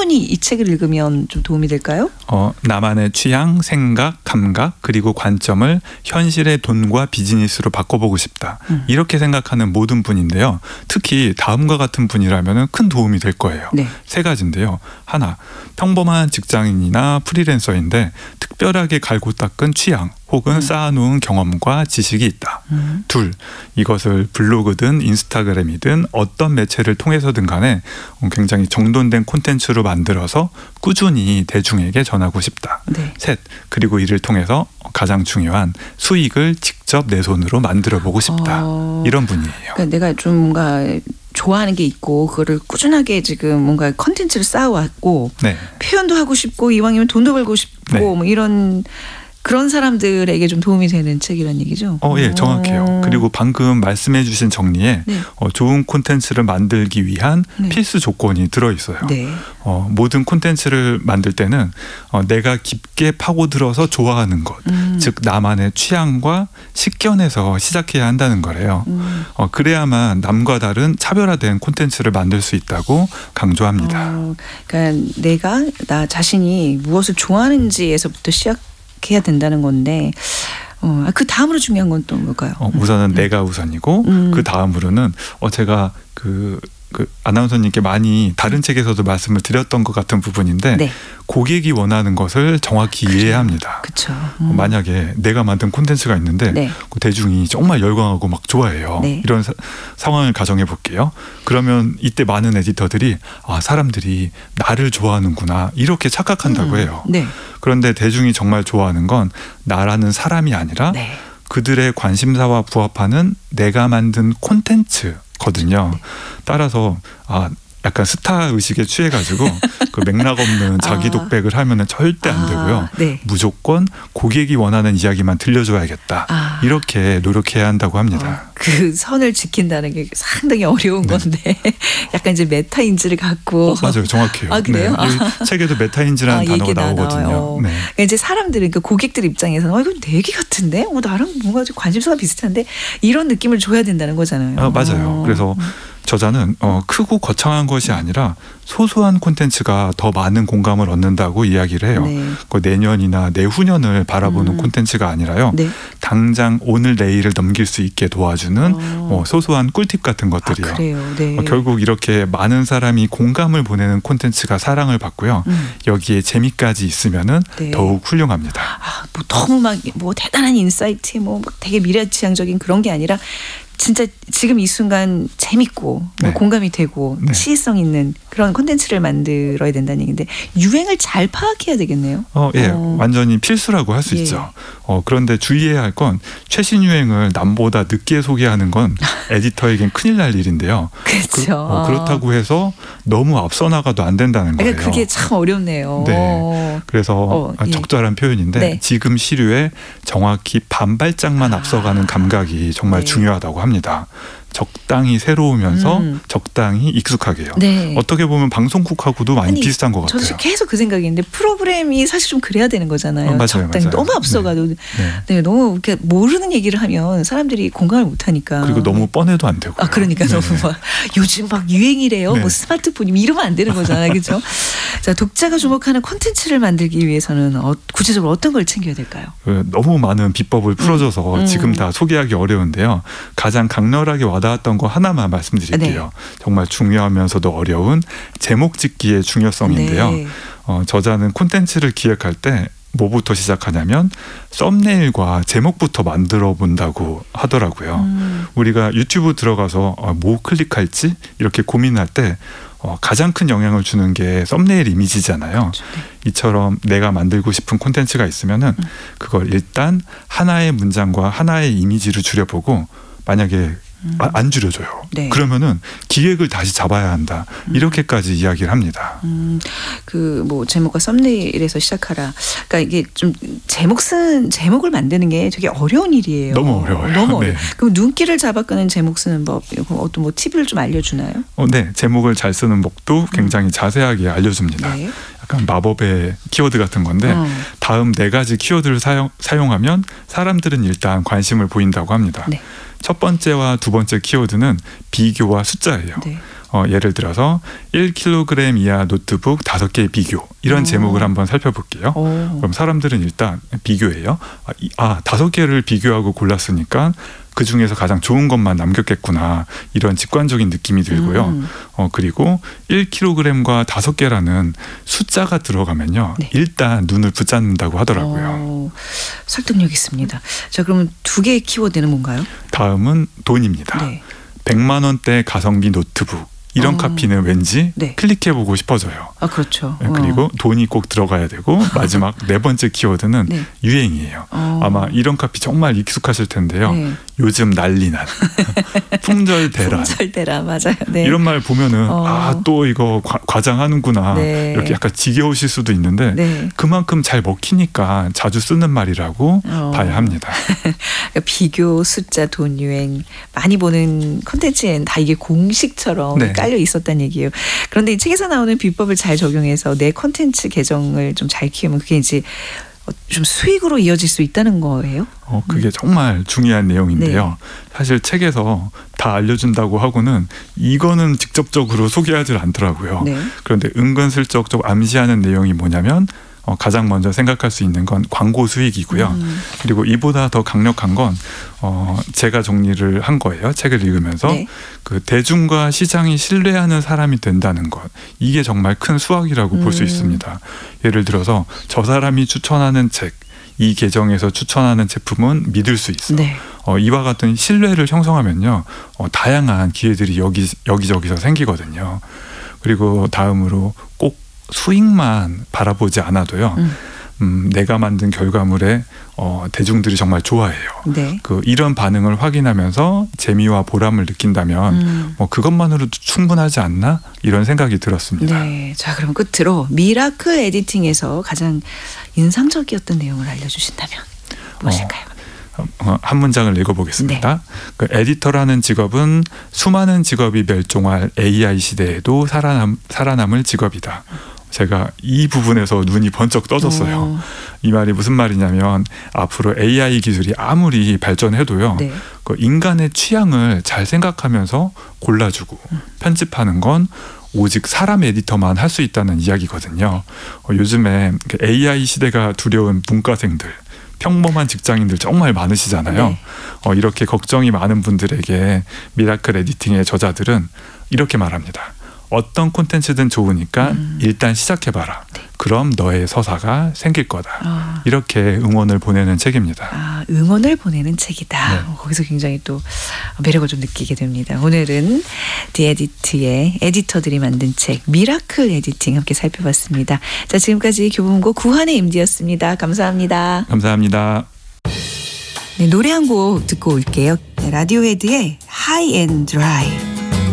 꾸준히 이 책을 읽으면 좀 도움이 될까요? 나만의 취향, 생각, 감각 그리고 관점을 현실의 돈과 비즈니스로 바꿔보고 싶다. 이렇게 생각하는 모든 분인데요. 특히 다음과 같은 분이라면 큰 도움이 될 거예요. 네. 세 가지인데요. 하나, 평범한 직장인이나 프리랜서인데 특별하게 갈고 닦은 취향 혹은 쌓아놓은 경험과 지식이 있다. 둘, 이것을 블로그든 인스타그램이든 어떤 매체를 통해서든 간에 굉장히 정돈된 콘텐츠로 만들어서 꾸준히 대중에게 전하고 싶다. 네. 셋, 그리고 이를 통해서 가장 중요한 수익을 직접 내 손으로 만들어보고 싶다. 이런 분이에요. 그러니까 내가 좀 뭔가 좋아하는 게 있고 그거를 꾸준하게 지금 뭔가 컨텐츠를 쌓아왔고 네. 표현도 하고 싶고 이왕이면 돈도 벌고 싶고 네. 뭐 이런 그런 사람들에게 좀 도움이 되는 책이라는 얘기죠. 예, 정확해요. 그리고 방금 말씀해 주신 정리에 네. 좋은 콘텐츠를 만들기 위한 네. 필수 조건이 들어있어요. 네. 모든 콘텐츠를 만들 때는 내가 깊게 파고들어서 좋아하는 것, 즉 나만의 취향과 식견에서 시작해야 한다는 거래요. 그래야만 남과 다른 차별화된 콘텐츠를 만들 수 있다고 강조합니다. 그러니까 내가 나 자신이 무엇을 좋아하는지에서부터 시작해야 된다는 건데 그 다음으로 중요한 건 또 뭘까요? 우선은 내가 우선이고 그 다음으로는 제가 그 아나운서님께 많이 다른 책에서도 말씀을 드렸던 것 같은 부분인데 네. 고객이 원하는 것을 정확히 이해해야 합니다. 그렇죠. 만약에 내가 만든 콘텐츠가 있는데 네. 그 대중이 정말 열광하고 막 좋아해요. 네. 이런 상황을 가정해 볼게요. 그러면 이때 많은 에디터들이 사람들이 나를 좋아하는구나 이렇게 착각한다고 해요. 네. 그런데 대중이 정말 좋아하는 건 나라는 사람이 아니라 네. 그들의 관심사와 부합하는 내가 만든 콘텐츠거든요. 따라서 약간 스타 의식에 취해가지고 그 맥락 없는 자기 독백을 하면은 절대 안 되고요. 네. 무조건 고객이 원하는 이야기만 들려줘야겠다. 이렇게 노력해야 한다고 합니다. 그 선을 지킨다는 게 상당히 어려운 건데 약간 이제 메타인지를 갖고 맞아요, 정확해요. 그래요? 네. 이 책에도 메타인지라는 단어가 나오거든요. 네. 그러니까 이제 사람들은 그 고객들 입장에서는 이건 내 얘기 같은데, 나랑 뭔가 좀 관심사가 비슷한데 이런 느낌을 줘야 된다는 거잖아요. 맞아요. 그래서 저자는 크고 거창한 것이 아니라 소소한 콘텐츠가 더 많은 공감을 얻는다고 이야기를 해요. 네. 그 내년이나 내후년을 바라보는 콘텐츠가 아니라요. 네. 당장 오늘 내일을 넘길 수 있게 도와주는 소소한 꿀팁 같은 것들이요. 그래요. 네. 결국 이렇게 많은 사람이 공감을 보내는 콘텐츠가 사랑을 받고요. 여기에 재미까지 있으면은 네. 더욱 훌륭합니다. 뭐 너무 막 뭐 대단한 인사이트 뭐 되게 미래지향적인 그런 게 아니라 진짜 지금 이 순간 재밌고 네. 공감이 되고 네. 시의성 있는 그런 콘텐츠를 만들어야 된다는 얘기인데 유행을 잘 파악해야 되겠네요. 예, 완전히 필수라고 할 수 예. 있죠. 그런데 주의해야 할 건 최신 유행을 남보다 늦게 소개하는 건 에디터에겐 큰일 날 일인데요. 그렇죠. 그렇다고 해서 너무 앞서 나가도 안 된다는 거예요. 그러니까 그게 참 어렵네요. 네. 그래서 예. 적절한 표현인데 네. 지금 시류에 정확히 반발짝만 앞서가는 감각이 정말 네. 중요하다고 합니다. 적당히 새로우면서 적당히 익숙하게요. 네. 어떻게 보면 방송국하고도 많이 비슷한 것 같아요. 저도 계속 그 생각인데 프로그램이 사실 좀 그래야 되는 거잖아요. 맞아요, 적당히 맞아요. 너무 앞서가도 네. 네, 너무 이렇게 모르는 얘기를 하면 사람들이 공감을 못 하니까. 그리고 너무 뻔해도 안 되고요. 그러니까 네. 너무 막 요즘 막 유행이래요. 네. 뭐 스마트폰이 이러면 안 되는 거잖아요. 그렇죠? 자, 독자가 주목하는 콘텐츠를 만들기 위해서는 구체적으로 어떤 걸 챙겨야 될까요? 너무 많은 비법을 풀어줘서 지금 다 소개하기 어려운데요. 가장 강렬하게 와닿았던 거 하나만 말씀드릴게요. 네. 정말 중요하면서도 어려운 제목 짓기의 중요성인데요. 네. 저자는 콘텐츠를 기획할 때 뭐부터 시작하냐면 썸네일과 제목부터 만들어 본다고 하더라고요. 우리가 유튜브 들어가서 뭐 클릭할지 이렇게 고민할 때 가장 큰 영향을 주는 게 썸네일 이미지잖아요. 그렇죠. 네. 이처럼 내가 만들고 싶은 콘텐츠가 있으면은 그걸 일단 하나의 문장과 하나의 이미지를 줄여보고 만약에 안 줄여줘요. 네. 그러면은 기획을 다시 잡아야 한다. 이렇게까지 이야기를 합니다. 그 뭐 제목과 썸네일에서 시작하라. 그러니까 이게 좀 제목을 만드는 게 되게 어려운 일이에요. 너무 어려워요. 너무 어려워요. 네. 그럼 눈길을 잡아끄는 제목 쓰는 법, 어떤 뭐 팁을 좀 알려주나요? 네, 제목을 잘 쓰는 법도 굉장히 자세하게 알려줍니다. 네. 약간 마법의 키워드 같은 건데 다음 4가지 키워드를 사용하면 사람들은 일단 관심을 보인다고 합니다. 네. 첫 번째와 두 번째 키워드는 비교와 숫자예요. 네. 예를 들어서 1kg 이하 노트북 5개의 비교 이런 제목을 한번 살펴볼게요. 그럼 사람들은 일단 비교해요. 5개를 비교하고 골랐으니까 그 중에서 가장 좋은 것만 남겼겠구나 이런 직관적인 느낌이 들고요. 그리고 1kg과 5개라는 숫자가 들어가면요. 네. 일단 눈을 붙잡는다고 하더라고요. 설득력 있습니다. 자, 그러면 2개의 키워드는 뭔가요? 다음은 돈입니다. 네. 100만 원대 가성비 노트북 이런 카피는 왠지 네. 클릭해보고 싶어져요. 그렇죠. 그리고 돈이 꼭 들어가야 되고 마지막 4번째 키워드는 네. 유행이에요. 아마 이런 카피 정말 익숙하실 텐데요. 네. 요즘 난리난 품절대란. 품절대란 맞아요. 네. 이런 말 보면은 또 이거 과장하는구나 네. 이렇게 약간 지겨우실 수도 있는데 네. 그만큼 잘 먹히니까 자주 쓰는 말이라고 봐야 합니다. 그러니까 비교, 숫자, 돈, 유행 많이 보는 콘텐츠엔 다 이게 공식처럼 네. 깔려 있었다는 얘기예요. 그런데 이 책에서 나오는 비법을 잘 적용해서 내 콘텐츠 계정을 좀 잘 키우면 그게 이제 좀 수익으로 이어질 수 있다는 거예요? 그게 정말 중요한 내용인데요. 네. 사실 책에서 다 알려준다고 하고는 이거는 직접적으로 소개하지 않더라고요. 네. 그런데 은근슬쩍 좀 암시하는 내용이 뭐냐면 가장 먼저 생각할 수 있는 건 광고 수익이고요. 그리고 이보다 더 강력한 건 제가 정리를 한 거예요. 책을 읽으면서 네. 그 대중과 시장이 신뢰하는 사람이 된다는 것 이게 정말 큰 수확이라고 볼 수 있습니다. 예를 들어서 저 사람이 추천하는 책 이 계정에서 추천하는 제품은 믿을 수 있어. 네. 이와 같은 신뢰를 형성하면요. 다양한 기회들이 여기저기서 생기거든요. 그리고 다음으로 꼭 수익만 바라보지 않아도요. 내가 만든 결과물에 대중들이 정말 좋아해요. 네. 이런 반응을 확인하면서 재미와 보람을 느낀다면 그것만으로도 충분하지 않나 이런 생각이 들었습니다. 네. 자, 그럼 끝으로 미라클 에디팅에서 가장 인상적이었던 내용을 알려주신다면 무엇일까요? 한 문장을 읽어보겠습니다. 네. 그 에디터라는 직업은 수많은 직업이 멸종할 AI 시대에도 살아남을 직업이다. 제가 이 부분에서 눈이 번쩍 떠졌어요. 이 말이 무슨 말이냐면 앞으로 AI 기술이 아무리 발전해도요. 네. 그 인간의 취향을 잘 생각하면서 골라주고 편집하는 건 오직 사람 에디터만 할 수 있다는 이야기거든요. 요즘에 AI 시대가 두려운 문과생들 평범한 직장인들 정말 많으시잖아요. 네. 이렇게 걱정이 많은 분들에게 미라클 에디팅의 저자들은 이렇게 말합니다. 어떤 콘텐츠든 좋으니까 일단 시작해봐라. 네. 그럼 너의 서사가 생길 거다. 이렇게 응원을 보내는 책입니다. 응원을 보내는 책이다. 네. 거기서 굉장히 또 매력을 좀 느끼게 됩니다. 오늘은 디에디트의 에디터들이 만든 책 미라클 에디팅 함께 살펴봤습니다. 자, 지금까지 교보문고 구한의 MD였습니다. 감사합니다. 감사합니다. 네, 노래 한 곡 듣고 올게요. 라디오헤드의 High and Dry.